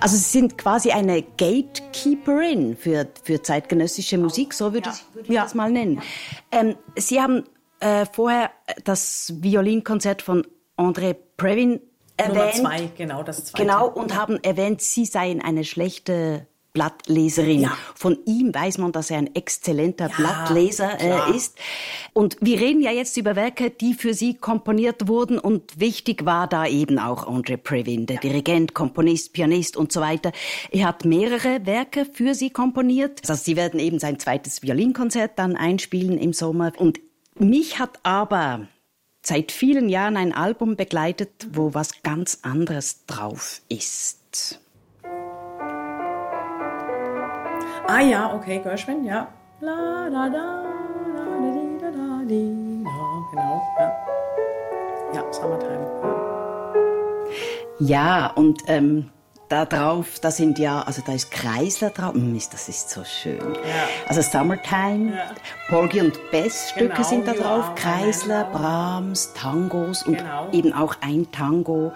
Also Sie sind quasi eine Gatekeeperin für zeitgenössische Musik, so würde ich das mal nennen. Sie haben vorher das Violinkonzert von André Previn erwähnt. Nummer 2, genau, das zweite. Genau, und haben erwähnt, Sie seien eine schlechte Blattleserin. Ja. Von ihm weiß man, dass er ein exzellenter Blattleser ist. Und wir reden ja jetzt über Werke, die für Sie komponiert wurden. Und wichtig war da eben auch André Previn, der Dirigent, Komponist, Pianist und so weiter. Er hat mehrere Werke für Sie komponiert. Also Sie werden eben sein zweites Violinkonzert dann einspielen im Sommer. Und mich hat aber seit vielen Jahren ein Album begleitet, wo was ganz anderes drauf ist. Ah ja, okay, Gershwin, ja. La da da, la di da da di da, genau, ja. Ja, Summertime. Ja, und da drauf, da sind also da ist Kreisler drauf. Das ist so schön. Ja. Also Summertime, Porgy und Bess Stücke sind da drauf, Kreisler, Brahms, Tangos und eben auch ein Tango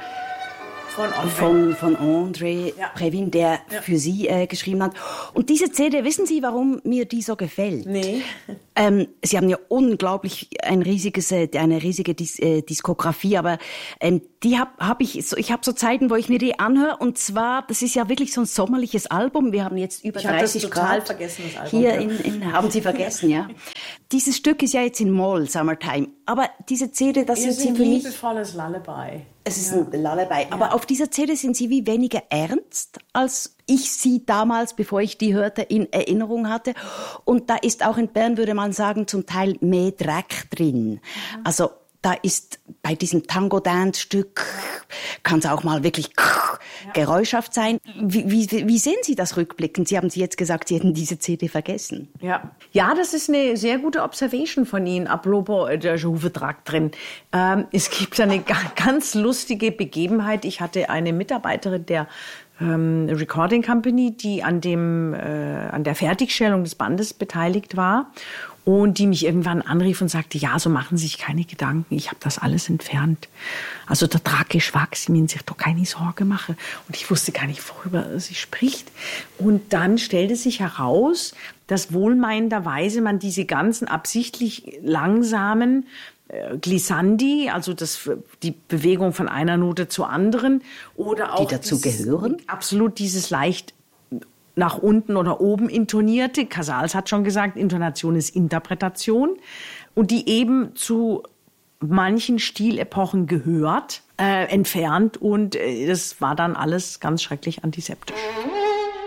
von André Previn, der für Sie geschrieben hat. Und diese CD, wissen Sie, warum mir die so gefällt? Nee. Sie haben ja unglaublich eine riesige Diskografie, aber ich habe so Zeiten, wo ich mir die anhöre, und zwar, das ist ja wirklich so ein sommerliches Album. Wir haben jetzt über 30 Grad. Vergessen, das Album. Hier haben Sie vergessen, ja. Dieses Stück ist ja jetzt in Moll, Summertime, aber diese CD, das sind Sie für mich... Es ist ein liebevolles Lullaby. Es ist ein Lullaby, aber auf dieser CD sind Sie wie weniger ernst, als ich Sie damals, bevor ich die hörte, in Erinnerung hatte. Und da ist auch in Bern, würde man sagen, zum Teil mehr Dreck drin. Also da ist bei diesem Tango-Dance-Stück, kann es auch mal wirklich geräuschhaft sein. Wie sehen Sie das rückblickend? Sie haben jetzt gesagt, Sie hätten diese CD vergessen. Ja, das ist eine sehr gute Observation von Ihnen, apropos der Juve-Drack drin. Es gibt eine ganz lustige Begebenheit. Ich hatte eine Mitarbeiterin der Recording Company, die an der Fertigstellung des Bandes beteiligt war und die mich irgendwann anrief und sagte, ja, so machen Sie sich keine Gedanken, ich habe das alles entfernt. Also der Drack ist weg, Sie müssen sich doch keine Sorge machen. Und ich wusste gar nicht, worüber sie spricht. Und dann stellte sich heraus, dass wohlmeinenderweise man diese ganzen absichtlich langsamen Glissandi, also die Bewegung von einer Note zur anderen, oder auch die dazu gehören? Absolut dieses leicht nach unten oder oben intonierte. Casals hat schon gesagt, Intonation ist Interpretation, und die eben zu manchen Stilepochen gehört, entfernt, und das war dann alles ganz schrecklich antiseptisch.